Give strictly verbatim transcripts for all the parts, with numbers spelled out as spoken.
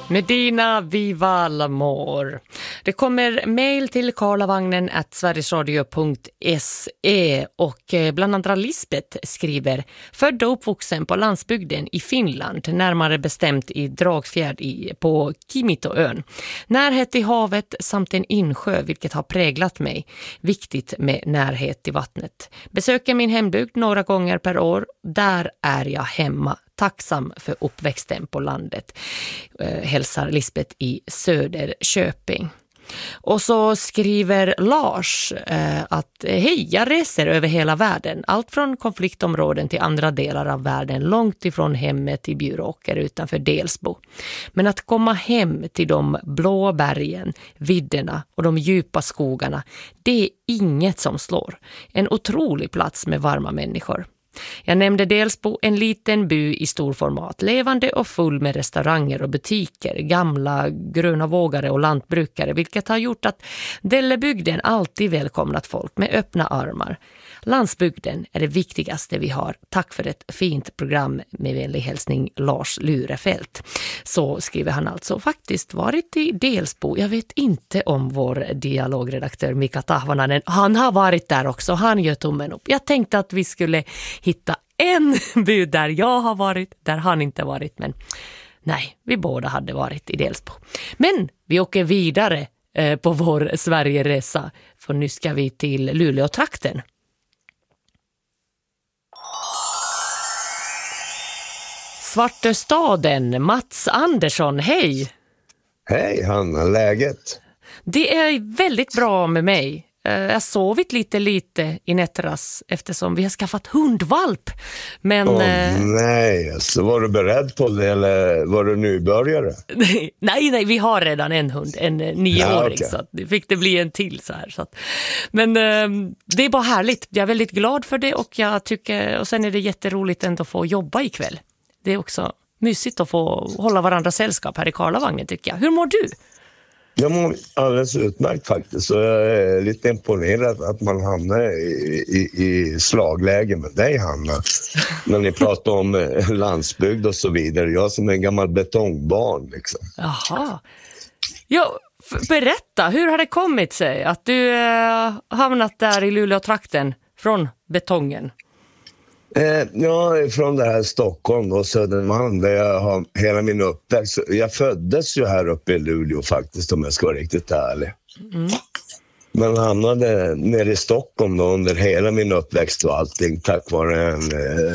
Medina Viva l'Amor. Det kommer mejl till karlavagnen at sverigesradio punkt se och bland andra Lisbeth skriver: född och uppvuxen på landsbygden i Finland, närmare bestämt i Dragsfjärd i, på Kimitoön. Närhet till havet samt en insjö, vilket har präglat mig. Viktigt med närhet till vattnet. Besöker min hembygd några gånger per år. Där är jag hemma. Tacksam för uppväxten på landet, eh, hälsar Lisbeth i Söderköping. Och så skriver Lars eh, att hej, jag reser över hela världen. Allt från konfliktområden till andra delar av världen, långt ifrån hemmet i Bjuråker utanför Delsbo. Men att komma hem till de blå bergen, vidderna och de djupa skogarna, det är inget som slår. En otrolig plats med varma människor. Jag nämnde Delsbo, en liten by i stor format, levande och full med restauranger och butiker, gamla gröna vågare och lantbrukare, vilket har gjort att Dellebygden alltid välkomnat folk med öppna armar. Landsbygden är det viktigaste vi har. Tack för ett fint program, med vänlig hälsning Lars Lurefelt. Så skriver han alltså. Faktiskt varit i Delsbo. Jag vet inte om vår dialogredaktör Mika Tahvananen. Han har varit där också. Han gör tummen upp. Jag tänkte att vi skulle hitta en by där jag har varit, där han inte varit. Men nej, vi båda hade varit i Delsbo. Men vi åker vidare eh, på vår Sverigeresa. För nu ska vi till Luleå-trakten. Svartöstaden, Mats Andersson, hej! Hej Hanna, läget? Det är väldigt bra med mig. Jag har sovit lite lite i nätteras eftersom vi har skaffat hundvalp. Men, Åh, eh... nej, alltså, var du beredd på det eller var du nybörjare? nej, nej, vi har redan en hund, en nioåring, ja, okay. Så att det fick det bli en till så här. Så att... Men eh, det är bara härligt, jag är väldigt glad för det och jag tycker, och sen är det jätteroligt ändå att få jobba ikväll. Det är också mysigt att få hålla varandra sällskap här i Karlavagnen, tycker jag. Hur mår du? Jag mår alldeles utmärkt faktiskt. Och jag är lite imponerad att man hamnar i, i, i slagläge med dig, Hanna. När ni pratar om landsbygd och så vidare. Jag som är en gammal betongbarn liksom. Jaha. Ja, berätta, hur har det kommit sig att du äh, hamnat där i Luleå-trakten från betongen? Eh, jag är från det här Stockholm och Södermalm där jag har hela min uppväxt. Jag föddes ju här uppe i Luleå faktiskt, om jag ska vara riktigt ärlig. Mm. Men hamnade nere i Stockholm då under hela min uppväxt och allting tack vare en,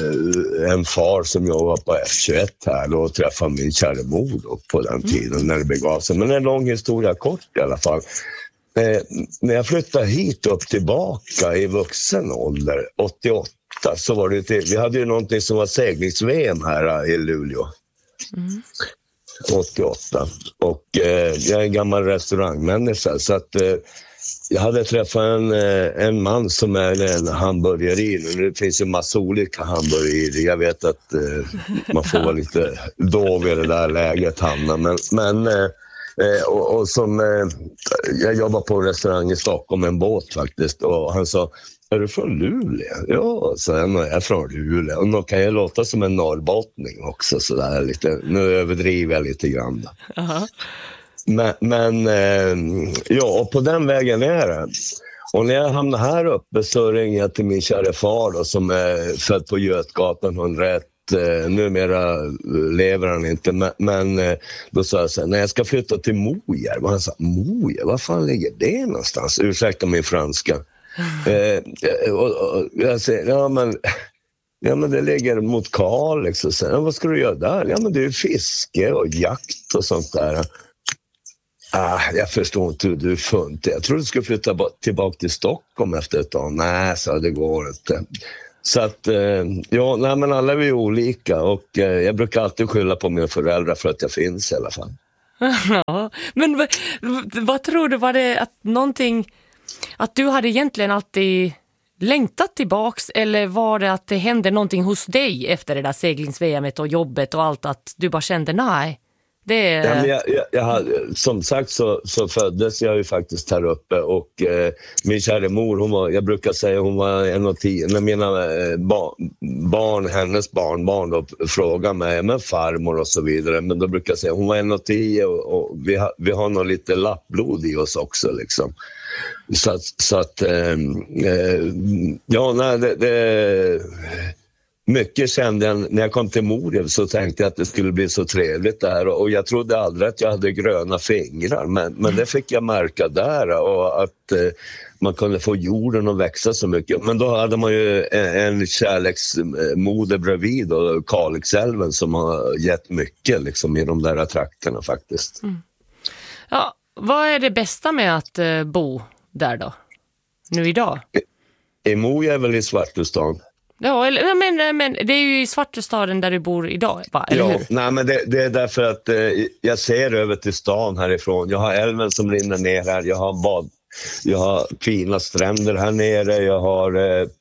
en far som jobbade på F tjugoett här och träffade min kära mor då på den tiden mm. när det begav sig. Men en lång historia kort i alla fall. Eh, när jag flyttade hit upp tillbaka i vuxen ålder, åttioåtta, så var det till, vi hade ju någonting som var seglings-V M här i Luleå. Mm. åttioåtta. Och eh, jag är en gammal restaurangmänniska så att eh, jag hade träffat en, eh, en man som är en hamburgeri. Det finns ju massa olika hamburgerier. Jag vet att eh, man får vara lite dov i det där läget, Hanna. Men, men eh, Eh, och, och som eh, jag jobbar på en restaurang i Stockholm, en båt faktiskt, och han sa, är du från Luleå? Ja, så jag är från Luleå. Och då kan jag låta som en norrbottning också så där lite. Nu överdriver jag lite grann. Uh-huh. Men, men eh, ja, och på den vägen är det. Och när jag hamnar här uppe så ringer jag till min kära far då, som är född på Götgatan hundraett. Uh, numera lever han inte, men, men uh, då sa jag så här, när jag ska flytta till Mojärv, och han sa, Mojärv, vad fan ligger det någonstans? Ursäkta min franska. uh, och, och jag säger, ja men, ja men det ligger mot Kalix och sen, vad ska du göra där? Ja men det är fiske och jakt och sånt där. Ah, jag förstår inte hur du funnit det. Jag trodde du skulle flytta tillbaka till Stockholm efter ett tag. Nej, så det går inte. Så att, ja, nej, men alla är vi olika och jag brukar alltid skylla på mina föräldrar för att jag finns i alla fall. Ja, men vad, vad tror du, var det att någonting, att du hade egentligen alltid längtat tillbaks, eller var det att det hände någonting hos dig efter det där seglings-V M-et och jobbet och allt, att du bara kände, nej, Det är... Ja, men jag, jag, jag hade, som sagt så, så föddes jag ju faktiskt här uppe och eh, min kära mor, hon var, jag brukar säga hon var en och tio, när mina eh, ba, barn, hennes barnbarn då frågar mig, men farmor och så vidare, men då brukar jag säga hon var en och tio och, och vi, ha, vi har nog lite lappblod i oss också liksom. Så att, så att eh, eh, ja, nej, det, det mycket kände jag, när jag kom till Morev så tänkte jag att det skulle bli så trevligt där och jag trodde aldrig att jag hade gröna fingrar, men, men det fick jag märka där och att eh, man kunde få jorden att växa så mycket. Men då hade man ju en, en kärleksmoder bredvid och Kalixälven som har gett mycket liksom, i de där trakterna faktiskt. Mm. Ja, vad är det bästa med att eh, bo där då? Nu idag? I, i Mo är väl i Svartustan. Ja, eller, men, men det är ju i Svartustaden där du bor idag, va? Eller ja, hur? Nej, men det, det är därför att eh, jag ser över till stan härifrån. Jag har älven som rinner ner här. Jag har bad, jag har fina stränder här nere. Jag har, eh,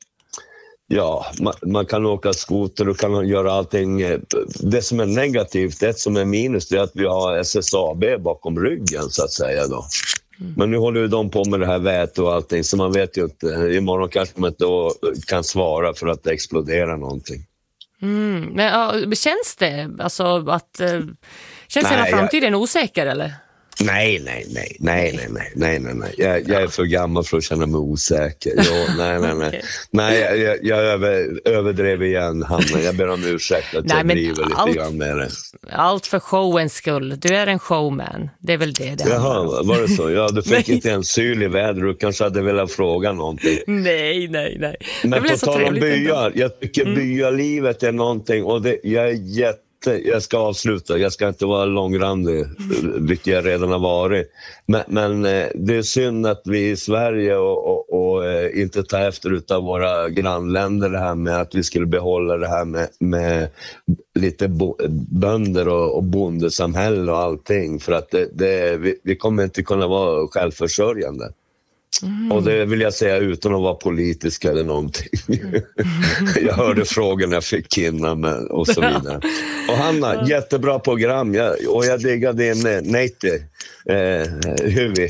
ja, man, man kan åka skoter och kan göra allting. Det som är negativt, det som är minus, det är att vi har S S A B bakom ryggen så att säga då. Mm. Men nu håller ju de på med det här vät och allting så man vet ju inte. Imorgon kanske man inte kan svara för att det exploderar någonting. Mm. Men, ja, känns det alltså att äh, känns hela framtiden jag... osäker eller? Nej, nej, nej, nej, nej, nej, nej, nej, nej. Jag, jag är för gammal för att känna mig osäker. Jo, nej, nej, nej. Okay. Nej, jag, jag, jag över, överdrev igen, Hanna. Jag ber om ursäkt att nej, jag driver lite allt, grann med det. Allt för showens skull. Du är en showman. Det är väl det det Jaha, var det så? Ja, du fick inte en syl i väder. Du kanske hade velat fråga någonting. Nej, nej, nej. Men på tal om byar. Jag tycker mm. byalivet är någonting och det, jag är jätte jag ska avsluta, jag ska inte vara långrandig, vilket jag redan har varit. Men, men det är synd att vi i Sverige och, och, och inte tar efter utav våra grannländer det här med att vi skulle behålla det här med, med lite bo, bönder och, och bondesamhälle och allting. För att det, det, vi, vi kommer inte kunna vara självförsörjande. Mm. Och det vill jag säga utan att vara politisk eller någonting. Mm. Jag hörde frågorna jag fick innan med, och så vidare. Och Hanna, ja. Jättebra program. Jag, och jag diggar din eh, Neiti. Eh, Huvi.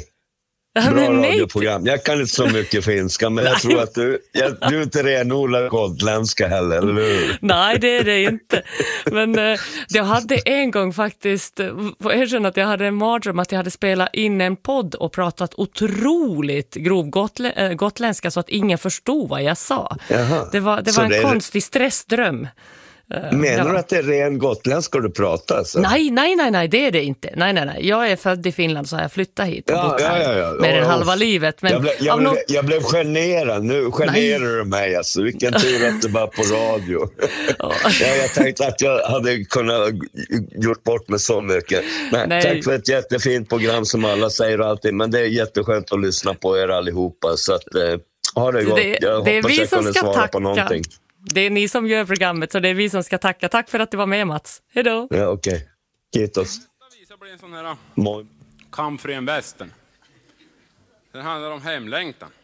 Bra radioprogram. Jag kan inte så mycket finska, men jag tror att du, jag, du är inte renodlad gotländska heller, eller hur? Nej, det är det inte. Men eh, jag hade en gång faktiskt, får erkänna att jag hade en mardröm att jag hade spelat in en podd och pratat otroligt grov gotlä, äh, gotländska så att ingen förstod vad jag sa. Jaha. Det var, det var en det konstig är... stressdröm. Menar du att det är ren gotländska du pratar? Alltså? Nej, nej, nej, nej, det är det inte. Nej, nej, nej. Jag är född i Finland så har jag flyttat hit och ja, bott här ja, ja, ja. med ja, den ja. halva livet. Men jag, ble, jag, någon... blev, jag blev generad. Nu generar nej. du mig. Alltså. Vilken tur att du bara på radio. ja, jag tänkte att jag hade kunnat gjort bort mig så mycket. Men, tack för ett jättefint program som alla säger alltid. Men det är jätteskönt att lyssna på er allihopa. Så att, eh, ha det gott. Det, jag det hoppas jag kunde svara tacka. på någonting. Det är ni som gör programmet så det är vi som ska tacka. Tack för att du var med, Mats. Hej då. Ja, okej. Okay. Kiitos. Nästa visa blir en sån här kamp för en västen. Det handlar om hemlängtan.